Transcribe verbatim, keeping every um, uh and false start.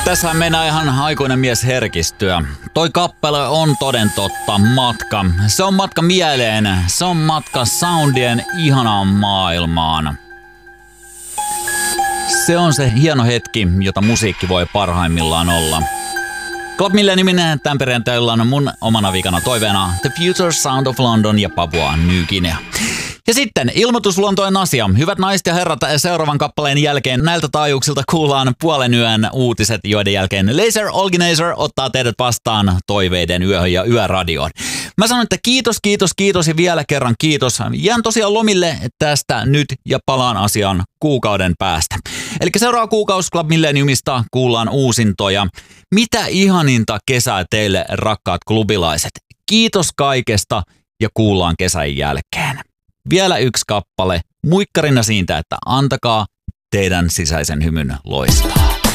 Tässä meinaa ihan aikuinen mies herkistyä. Toi kappale on toden totta matka. Se on matka mieleen. Se on matka soundien ihanaan maailmaan. Se on se hieno hetki, jota musiikki voi parhaimmillaan olla. Club Millenniumin tämän perjantailla on mun omana vikana toiveena The Future Sound of London ja Papua New Guinea. Ja sitten ilmoitusluontoinen asia. Hyvät naiset ja herrat, seuraavan kappaleen jälkeen näiltä taajuuksilta kuullaan puolen yön uutiset, joiden jälkeen Laser Organizer ottaa teidät vastaan toiveiden yöhön ja yöradioon. Mä sanon, että kiitos, kiitos, kiitos ja vielä kerran kiitos. Jään tosiaan lomille tästä nyt ja palaan asiaan kuukauden päästä. Eli seuraava kuukausi Club Millenniumista kuullaan uusintoja. Mitä ihaninta kesää teille, rakkaat klubilaiset. Kiitos kaikesta ja kuullaan kesän jälkeen. Vielä yksi kappale, muikkarina siitä, että antakaa teidän sisäisen hymyn loistaa.